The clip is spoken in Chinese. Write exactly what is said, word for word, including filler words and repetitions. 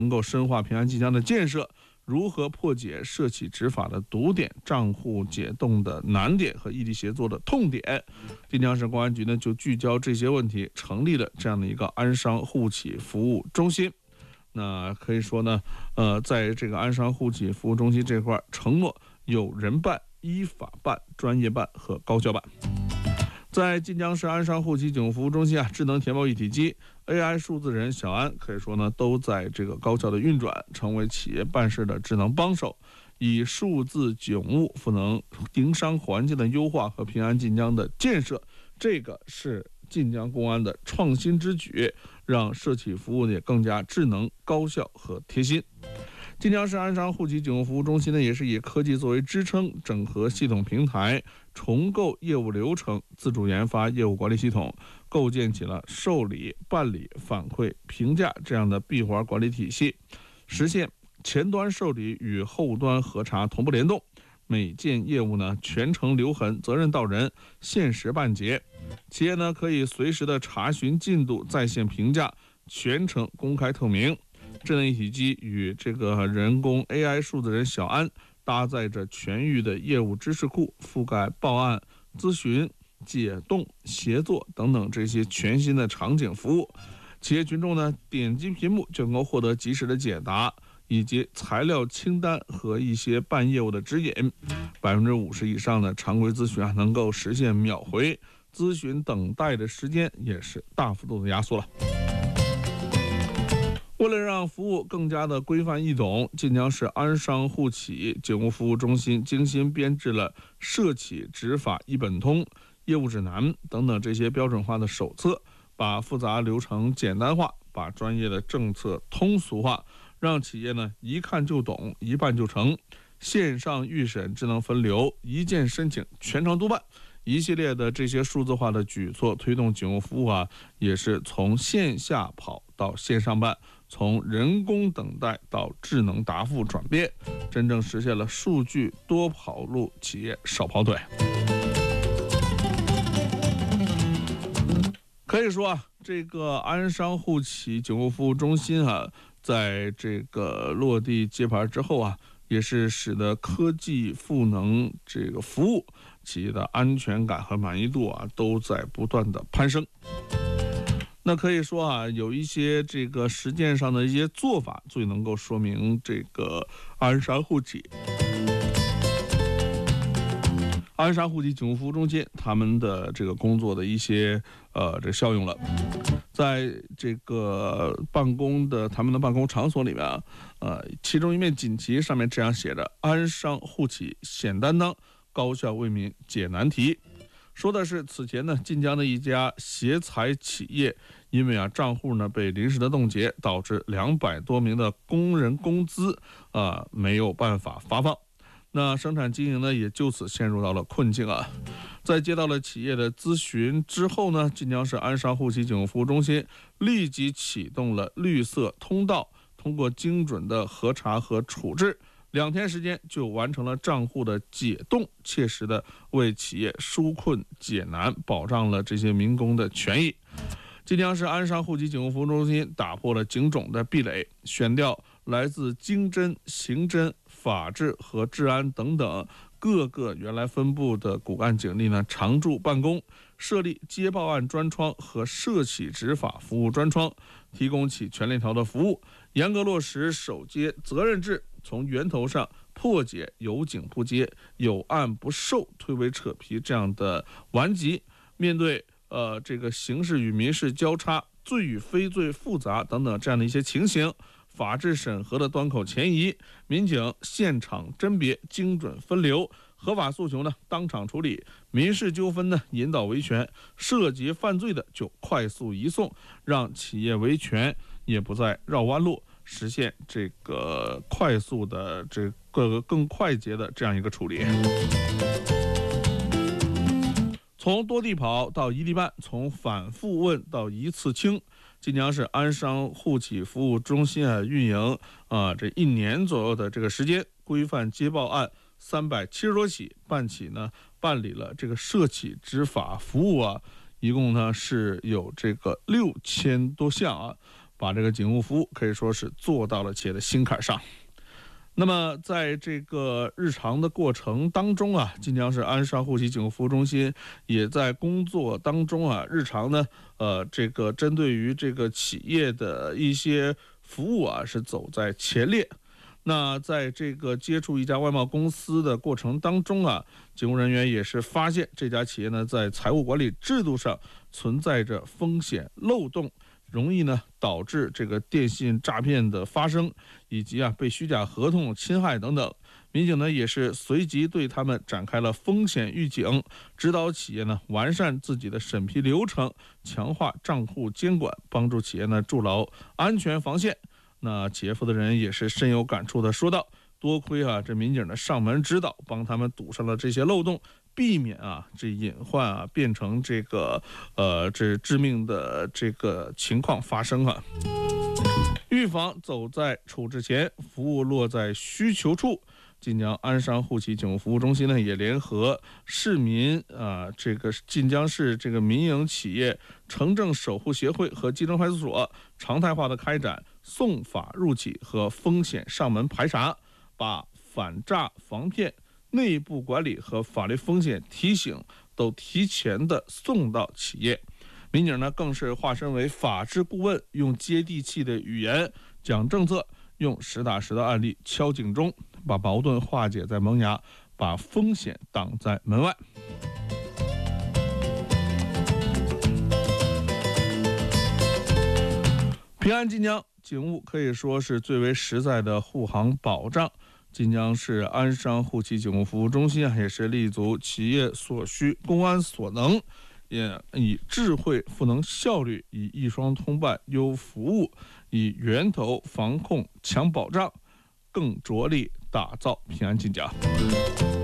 能够深化平安晋江的建设，如何破解涉企执法的堵点、账户解冻的难点和异地协作的痛点。晋江市公安局呢就聚焦这些问题，成立了这样的一个安商互企服务中心。那可以说呢，呃，在这个安商互企服务中心这块，承诺有人办、依法办、专业办和高效办。在晋江市安商互企警务服务中心啊，智能填报一体机、A I 数字人小安可以说呢都在这个高效的运转，成为企业办事的智能帮手，以数字警务赋能营商环境的优化和平安晋江的建设。这个是晋江公安的创新之举，让涉企服务也更加智能、高效和贴心。晋江市安商互企警务服务中心呢，也是以科技作为支撑，整合系统平台，重构业务流程，自主研发业务管理系统，构建起了受理、办理、反馈、评价这样的闭环管理体系，实现前端受理与后端核查同步联动，每件业务呢全程留痕，责任到人，限时办结。企业呢可以随时的查询进度，在线评价，全程公开透明。智能一体机与这个人工 A I 数字人小安搭载着全域的业务知识库，覆盖报案、咨询、解冻、协作等等这些全新的场景服务。企业群众呢点击屏幕就能够获得及时的解答，以及材料清单和一些办业务的指引。百分之五十以上的常规咨询啊能够实现秒回，咨询等待的时间也是大幅度的压缩了。为了让服务更加的规范易懂，晋江市安商互企警务服务中心精心编制了涉企执法一本通、业务指南等等这些标准化的手册，把复杂流程简单化，把专业的政策通俗化，让企业呢一看就懂，一办就成。线上预审、智能分流、一键申请、全程督办，一系列的这些数字化的举措，推动警务服务啊，也是从线下跑到线上办，从人工等待到智能答复转变，真正实现了数据多跑路，企业少跑腿。可以说啊，这个安商互企警务服务中心啊，在这个落地接盘之后啊，也是使得科技赋能这个服务，企业的安全感和满意度啊都在不断的攀升。那可以说啊，有一些这个实践上的一些做法，最能够说明这个安商互企。安商互企警务服务中心他们的这个工作的一些呃这效用了。在这个办公的他们的办公场所里面啊，呃，其中一面锦旗上面这样写着：安商互企显担当，高效为民解难题。说的是此前呢，晋江的一家协财企业，因为啊账户呢被临时的冻结，导致两百多名的工人工资啊、呃、没有办法发放。那生产经营呢也就此陷入到了困境啊。在接到了企业的咨询之后呢，晋江市安商互企警务服务中心立即启动了绿色通道，通过精准的核查和处置，两天时间就完成了账户的解冻，切实的为企业纾困解难，保障了这些民工的权益。晋江市安商互企警务服务中心打破了警种的壁垒，选调来自经侦、刑侦、法治和治安等等各个原来分部的骨干警力呢常驻办公，设立接报案专窗和涉企执法服务专窗，提供起全链条的服务，严格落实守接责任制，从源头上破解有警不接、有案不受、推诿扯皮这样的顽疾。面对呃这个刑事与民事交叉、罪与非罪复杂等等这样的一些情形，法治审核的端口前移，民警现场甄别、精准分流，合法诉求呢当场处理，民事纠纷呢引导维权，涉及犯罪的就快速移送，让企业维权也不再绕弯路，实现这个快速的这个更快捷的这样一个处理。从多地跑到一地办，从反复问到一次清，晋江市安商互企服务中心啊运营啊这一年左右的这个时间，规范接报案三百七十多起，办起呢办理了这个涉企执法服务啊，一共呢是有这个六千多项啊， 把这个警务服务可以说是做到了企业的心坎上。那么在这个日常的过程当中啊，晋江市安商户籍警务服务中心也在工作当中啊，日常呢，呃，这个针对于这个企业的一些服务啊，是走在前列。那在这个接触一家外贸公司的过程当中啊，警务人员也是发现这家企业呢，在财务管理制度上存在着风险漏洞，容易呢导致这个电信诈骗的发生，以及啊被虚假合同侵害等等。民警呢也是随即对他们展开了风险预警，指导企业呢完善自己的审批流程，强化账户监管，帮助企业呢筑牢安全防线。那企业负责人也是深有感触的说道：“多亏啊这民警的上门指导，帮他们堵上了这些漏洞。”避免啊这隐患啊变成这个呃这致命的这个情况发生啊。预防走在处置前，服务落在需求处。晋江安商户籍警务服务中心呢，也联合市民啊、呃，这个晋江市这个民营企业城镇守护协会和基层派出所，常态化的开展送法入企和风险上门排查，把反诈防骗、内部管理和法律风险提醒都提前的送到企业。民警呢更是化身为法治顾问，用接地气的语言讲政策，用实打实的案例敲警钟，把矛盾化解在萌芽，把风险挡在门外。平安晋江，警务可以说是最为实在的护航保障。晋江市安商户籍警务服务中心啊，也是立足企业所需、公安所能，也以智慧赋能效率，以一双通办优服务，以源头防控强保障，更着力打造平安晋江。